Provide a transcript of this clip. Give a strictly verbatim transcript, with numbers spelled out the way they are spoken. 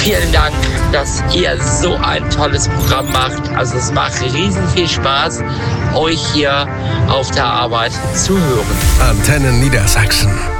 vielen Dank, dass ihr so ein tolles Programm macht. Also es macht riesen viel Spaß, euch hier auf der Arbeit zu hören. Antenne Niedersachsen.